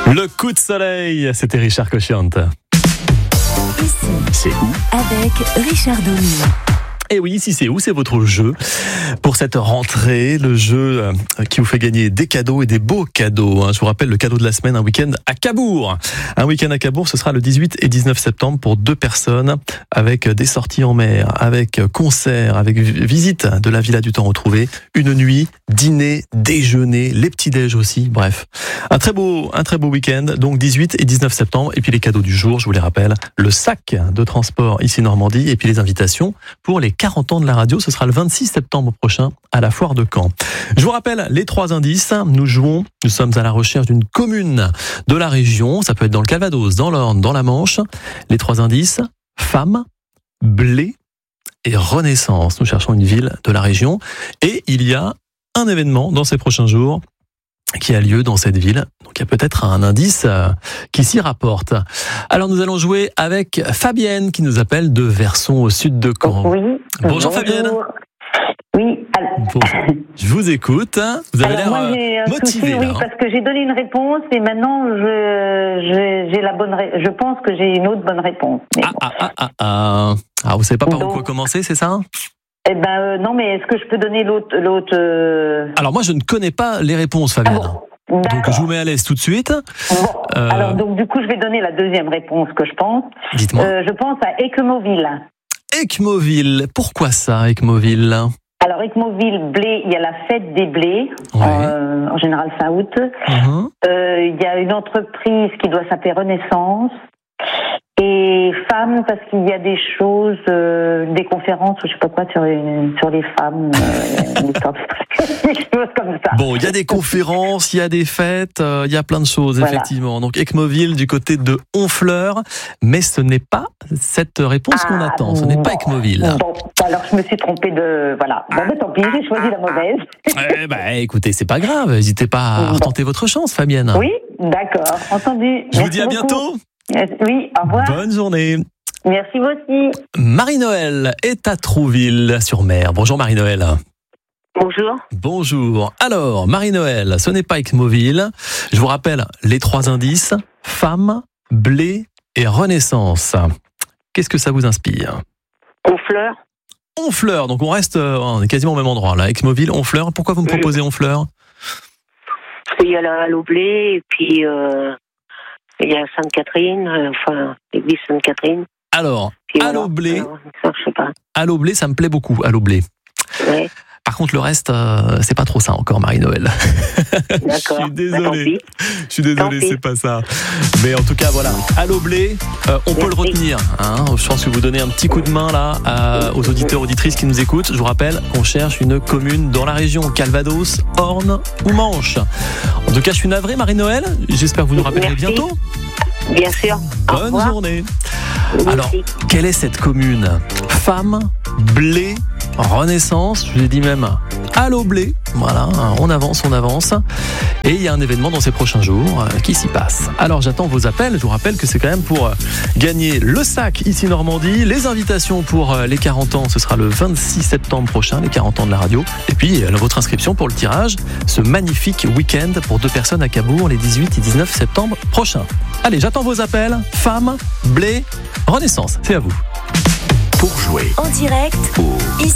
Le coup de soleil, c'était Richard Cochiante. Ici, C'est où? avec Richard Denis. Et oui, ici c'est où? C'est votre jeu pour cette rentrée, le jeu qui vous fait gagner des cadeaux et des beaux cadeaux. Je vous rappelle le cadeau de la semaine, un week-end à Cabourg. Un week-end à Cabourg, ce sera le 18 et 19 septembre pour 2 personnes, avec des sorties en mer, avec concerts, avec visite de la Villa du Temps Retrouvé, une nuit, dîner, déjeuner, les petits-déj aussi, bref. Un très beau week-end, donc 18 et 19 septembre. Et puis les cadeaux du jour, je vous les rappelle, le sac de transport ici Normandie, et puis les invitations pour les 40 ans de la radio, ce sera le 26 septembre prochain à la foire de Caen. Je vous rappelle les 3 indices. Nous sommes à la recherche d'une commune de la région. Ça peut être dans le Calvados, dans l'Orne, dans la Manche. Les 3 indices, femme, blé et renaissance. Nous cherchons une ville de la région. Et il y a un événement dans ces prochains jours qui a lieu dans cette ville. Donc il y a peut-être un indice qui s'y rapporte. Alors nous allons jouer avec Fabienne qui nous appelle de Verson au sud de Caen. Oui. Bonjour Fabienne. Oui. Bonjour. Je vous écoute. Vous avez l'air motivée. Oui, là, parce que j'ai donné une réponse et maintenant j'ai la bonne. Je pense que j'ai une autre bonne réponse. Mais bon. Vous savez pas par où quoi commencer, c'est ça? Eh ben non, mais est-ce que je peux donner l'autre Alors moi je ne connais pas les réponses, Fabienne. Donc je vous mets à l'aise tout de suite. Bon. Alors donc du coup je vais donner la deuxième réponse que je pense. Dites-moi. Je pense à Équemoville. Équemoville. Pourquoi ça, Équemoville? Alors Équemoville, blé, il y a la fête des blés, Ouais. en général fin août. Il y a une entreprise qui doit s'appeler Renaissance. Et femmes, parce qu'il y a des choses, des conférences, ou je sais pas quoi, sur les femmes, des choses comme ça. Bon, il y a des conférences, il y a des fêtes, il y a plein de choses, Voilà. effectivement. Donc Équemoville du côté de Honfleur, mais ce n'est pas cette réponse qu'on attend. Ce n'est pas Équemoville. Bon, alors je me suis trompée de... Voilà. Bon, ben tant pis, j'ai choisi la mauvaise. Écoutez, c'est pas grave. N'hésitez pas à retenter votre chance, Fabienne. Oui, d'accord, entendu. Je vous Merci dis à beaucoup. bientôt. Oui, au revoir. Bonne journée. Merci vous aussi. Marie-Noël est à Trouville-sur-Mer. Bonjour Marie-Noël. Bonjour. Bonjour. Alors, Marie-Noël, ce n'est pas Équemoville. Je vous rappelle les 3 indices. Femme, blé et renaissance. Qu'est-ce que ça vous inspire? Honfleur. Honfleur, donc on est quasiment au même endroit là. Équemoville, Honfleur. Pourquoi vous me proposez Honfleur? Il y a l'eau blé et puis il y a Sainte-Catherine, l'église Sainte-Catherine. Alors, Puis à l'eau blé. Ça, je sais pas. À l'eau blé, ça me plaît beaucoup, à l'eau blé. Ouais, Par contre, le reste, c'est pas trop ça encore, Marie-Noël. d'accord. Je suis désolé. Je suis Tant désolé, pis. c'est pas ça. Mais en tout cas, voilà. À l'eau blé, on peut le retenir. Je pense que vous donnez un petit coup de main là aux auditeurs, auditrices qui nous écoutent. Je vous rappelle qu'on cherche une commune dans la région Calvados, Orne ou Manche. En tout cas, je suis navré, Marie-Noël. J'espère que vous nous rappellerez Merci. bientôt. Bien sûr. Au Bonne revoir. journée. Merci. Alors, quelle est cette commune? Femme, blé, renaissance, je vous ai dit même à l'eau blé. Voilà, on avance. Et il y a un événement dans ces prochains jours qui s'y passe. Alors j'attends vos appels. Je vous rappelle que c'est quand même pour gagner le sac ici Normandie. Les invitations pour les 40 ans, ce sera le 26 septembre prochain, les 40 ans de la radio. Et puis votre inscription pour le tirage, ce magnifique week-end pour 2 personnes à Cabourg les 18 et 19 septembre prochains. Allez, j'attends vos appels. Femme, blé, renaissance, c'est à vous. En direct, ici.